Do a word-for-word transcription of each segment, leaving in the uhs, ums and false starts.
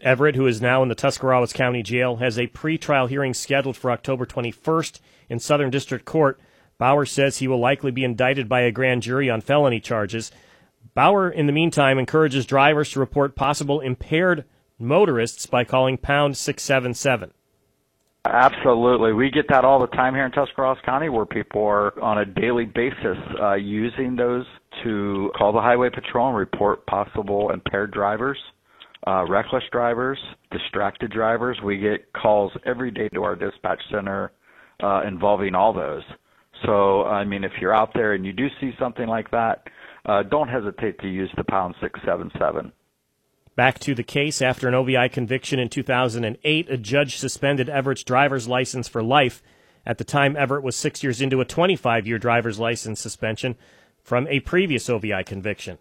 Everett, who is now in the Tuscarawas County Jail, has a pretrial hearing scheduled for October twenty-first in Southern District Court. Bauer says he will likely be indicted by a grand jury on felony charges. Bauer, in the meantime, encourages drivers to report possible impaired motorists by calling pound six seven seven. Absolutely. We get that all the time here in Tuscarawas County, where people are on a daily basis uh, using those to call the Highway Patrol and report possible impaired drivers, uh, reckless drivers, distracted drivers. We get calls every day to our dispatch center uh, involving all those. So, I mean, if you're out there and you do see something like that, uh, don't hesitate to use the pound six seven seven. Back to the case. After an O V I conviction in two thousand eight, a judge suspended Everett's driver's license for life. At the time, Everett was six years into a twenty-five-year driver's license suspension from a previous O V I conviction.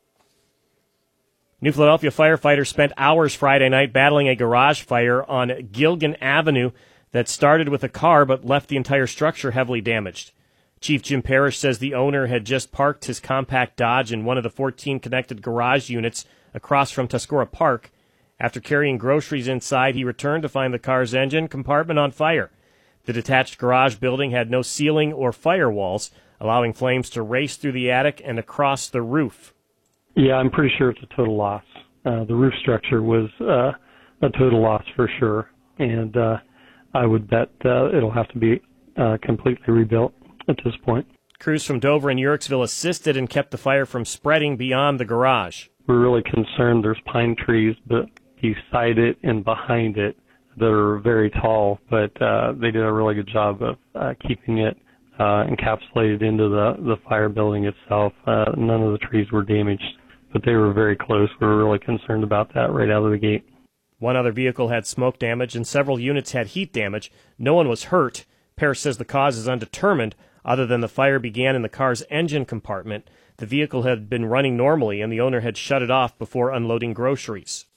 New Philadelphia firefighters spent hours Friday night battling a garage fire on Gilgan Avenue that started with a car but left the entire structure heavily damaged. Chief Jim Parrish says the owner had just parked his compact Dodge in one of the fourteen connected garage units across from Tuscarora Park. After carrying groceries inside, he returned to find the car's engine compartment on fire. The detached garage building had no ceiling or firewalls, allowing flames to race through the attic and across the roof. Yeah, I'm pretty sure it's a total loss. Uh, the roof structure was uh, a total loss for sure, and uh, I would bet uh, it'll have to be uh, completely rebuilt at this point. Crews from Dover and Uhrichsville assisted and kept the fire from spreading beyond the garage. We're really concerned there's pine trees but beside it and behind it that are very tall, but uh, they did a really good job of uh, keeping it uh, encapsulated into the, the fire building itself. Uh, none of the trees were damaged, but they were very close. We were really concerned about that right out of the gate. One other vehicle had smoke damage and several units had heat damage. No one was hurt. Parrish says the cause is undetermined, other than the fire began in the car's engine compartment. The vehicle had been running normally, and the owner had shut it off before unloading groceries.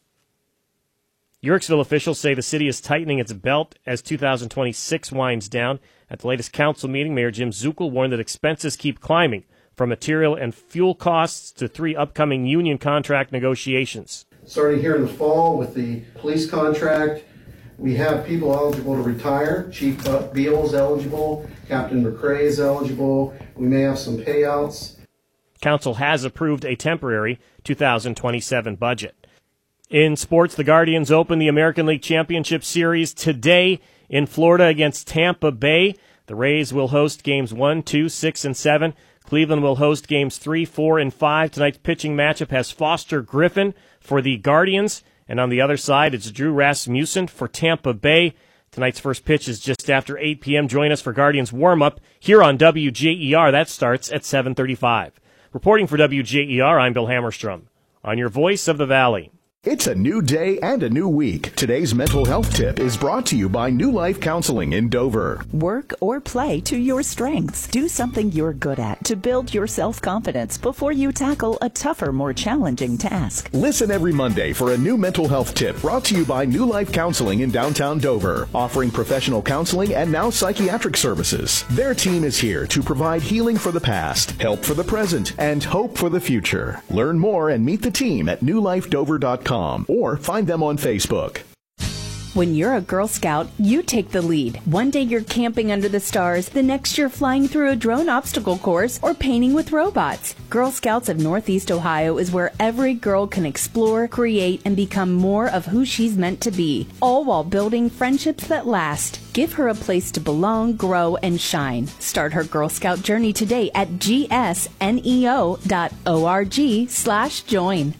Uhrichsville officials say the city is tightening its belt as two thousand twenty-six winds down. At the latest council meeting, Mayor Jim Zuckel warned that expenses keep climbing, from material and fuel costs to three upcoming union contract negotiations. Starting here in the fall with the police contract, we have people eligible to retire. Chief Beal is eligible. Captain McCrae is eligible. We may have some payouts. Council has approved a temporary two thousand twenty-seven budget. In sports, the Guardians open the American League Championship Series today in Florida against Tampa Bay. The Rays will host games one, two, six, and seven. Cleveland will host games three, four, and five. Tonight's pitching matchup has Foster Griffin for the Guardians, and on the other side, it's Drew Rasmussen for Tampa Bay. Tonight's first pitch is just after eight p.m. Join us for Guardians warm-up here on W J E R. That starts at seven thirty-five. Reporting for W J E R, I'm Bill Hammerstrom, on your Voice of the Valley. It's a new day and a new week. Today's mental health tip is brought to you by New Life Counseling in Dover. Work or play to your strengths. Do something you're good at to build your self-confidence before you tackle a tougher, more challenging task. Listen every Monday for a new mental health tip brought to you by New Life Counseling in downtown Dover, offering professional counseling and now psychiatric services. Their team is here to provide healing for the past, help for the present, and hope for the future. Learn more and meet the team at new life dover dot com. Or find them on Facebook. When you're a Girl Scout, you take the lead. One day you're camping under the stars, the next you're flying through a drone obstacle course or painting with robots. Girl Scouts of Northeast Ohio is where every girl can explore, create, and become more of who she's meant to be, all while building friendships that last. Give her a place to belong, grow, and shine. Start her Girl Scout journey today at g s neo dot org slash join.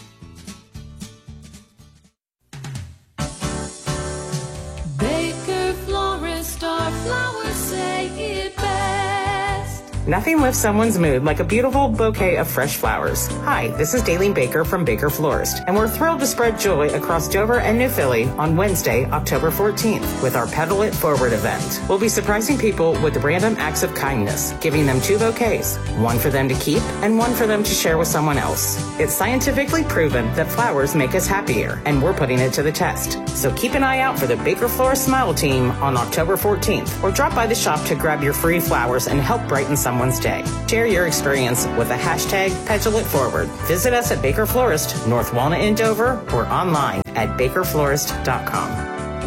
Nothing lifts someone's mood like a beautiful bouquet of fresh flowers. Hi, this is Daleen Baker from Baker Florist, and we're thrilled to spread joy across Dover and New Philly on Wednesday, October fourteenth, with our Pedal It Forward event. We'll be surprising people with random acts of kindness, giving them two bouquets, one for them to keep and one for them to share with someone else. It's scientifically proven that flowers make us happier, and we're putting it to the test. So keep an eye out for the Baker Florist Smile Team on October fourteenth, or drop by the shop to grab your free flowers and help brighten someone someone's day. Share your experience with the hashtag Petulant Forward. Visit us at Baker Florist, North Walnut in Dover, or online at baker florist dot com.